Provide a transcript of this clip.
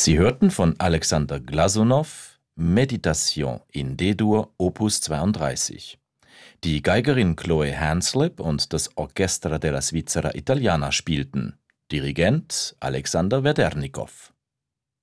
Sie hörten von Alexander Glasunow Meditation in D-Dur Opus 32. Die Geigerin Chloe Hanslip und das Orchestra della Svizzera Italiana spielten. Dirigent Alexander Wedernikow.